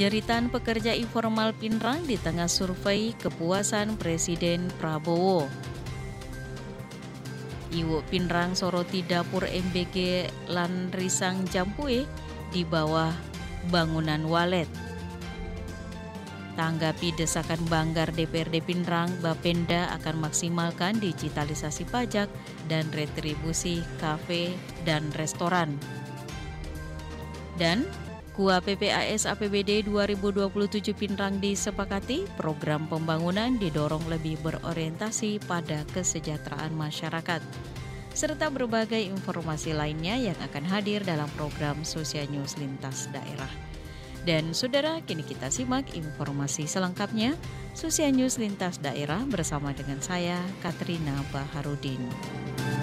Jeritan pekerja informal Pinrang di tengah survei kepuasan Presiden Prabowo. Iwu Pinrang soroti dapur MBG lan risang Jampue di bawah bangunan walet. Tanggapi desakan banggar DPRD Pinrang, Bapenda akan maksimalkan digitalisasi pajak dan retribusi kafe dan restoran. Dan KUA PPAS APBD 2027 Pinrang disepakati, program pembangunan didorong lebih berorientasi pada kesejahteraan masyarakat, serta berbagai informasi lainnya yang akan hadir dalam program Sosial News Lintas Daerah. Dan saudara, kini kita simak informasi selengkapnya, Sosial News Lintas Daerah bersama dengan saya, Katrina Baharudin.